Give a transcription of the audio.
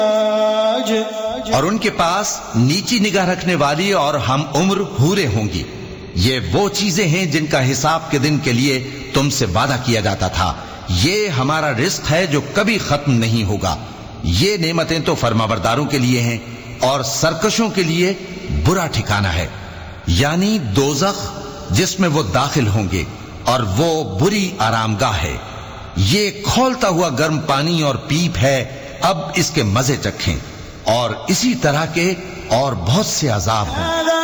और उनके पास नीची निगाह रखने वाली और हम उम्र हूरें होंगी। ये वो चीजें हैं जिनका हिसाब के दिन के लिए तुमसे वादा किया जाता था। ये हमारा रिस्क है जो कभी खत्म नहीं होगा। ये नेमतें तो फरमाबरदारों के लिए हैं और सरकशों के लिए बुरा ठिकाना है, यानी दोज़ख, जिसमें वो दाखिल होंगे, और वो बुरी आरामगाह है। ये खौलता हुआ गर्म पानी और पीप है, अब इसके मजे चखें। और इसी तरह के और बहुत से अजाब हैं।